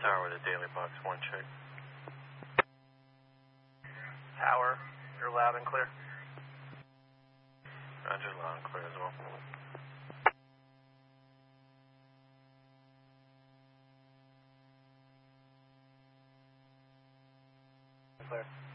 Tower with a Daily Box 1 check. Tower, you're loud and clear. Roger, loud and clear as well. Clear.